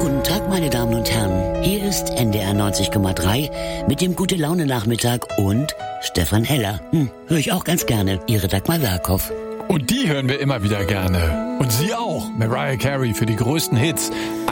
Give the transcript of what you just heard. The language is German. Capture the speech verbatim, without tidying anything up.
Guten Tag, meine Damen und Herren. Hier ist N D R neunzig Komma drei mit dem Gute-Laune-Nachmittag und Stefan Heller. Hm, höre ich auch ganz gerne. Ihre Dagmar Werkhoff. Und die hören wir immer wieder gerne. Und Sie auch. Mariah Carey für die größten Hits.